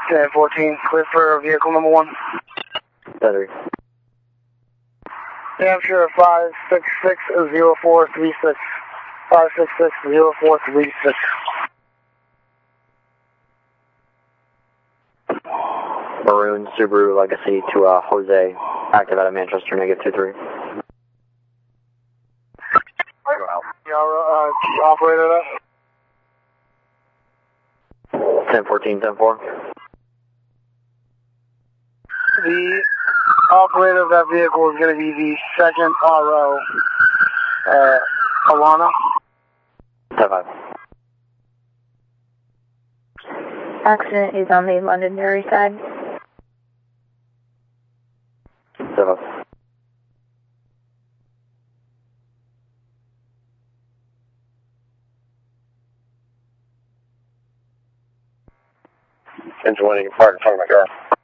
1014, clear for vehicle number 1. Battery. Hampshire 5660436. 5660436. Maroon Subaru Legacy to Jose, active out of Manchester, -23. Operator that? 1014, 10-4. The operator of that vehicle is going to be the second RO, Alana. 10-5. Accident is on the Londonderry side. 10-5. Engine 1, you can park in front of my car.